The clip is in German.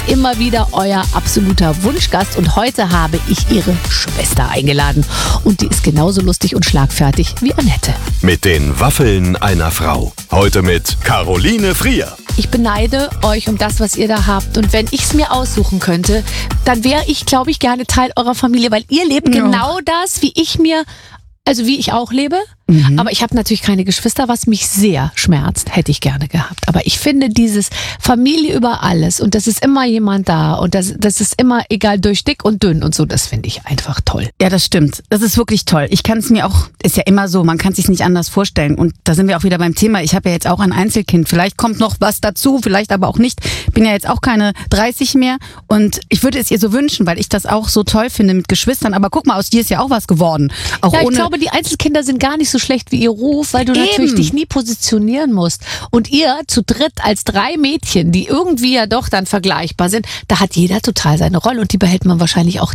Immer wieder euer absoluter Wunschgast und heute habe ich ihre Schwester eingeladen. Und die ist genauso lustig und schlagfertig wie Annette. Mit den Waffeln einer Frau. Heute mit Caroline Frier. Ich beneide euch um das, was ihr da habt. Und wenn ich es mir aussuchen könnte, dann wäre ich, glaube ich, gerne Teil eurer Familie, weil ihr lebt genau das, wie ich auch lebe. Aber ich habe natürlich keine Geschwister, was mich sehr schmerzt, hätte ich gerne gehabt. Aber ich finde dieses Familie über alles und das ist immer jemand da und das ist immer egal durch dick und dünn und so, das finde ich einfach toll. Ja, das stimmt. Das ist wirklich toll. Ich kann es mir auch, ist ja immer so, man kann es sich nicht anders vorstellen. Und da sind wir auch wieder beim Thema. Ich habe ja jetzt auch ein Einzelkind. Vielleicht kommt noch was dazu, vielleicht aber auch nicht. Bin ja jetzt auch keine 30 mehr und ich würde es ihr so wünschen, weil ich das auch so toll finde mit Geschwistern. Aber guck mal, aus dir ist ja auch was geworden. Auch ja, ich glaube, die Einzelkinder sind gar nicht so schlecht wie ihr Ruf, weil du natürlich dich nie positionieren musst. Und ihr zu dritt als 3 Mädchen, die irgendwie ja doch dann vergleichbar sind, da hat jeder total seine Rolle und die behält man wahrscheinlich auch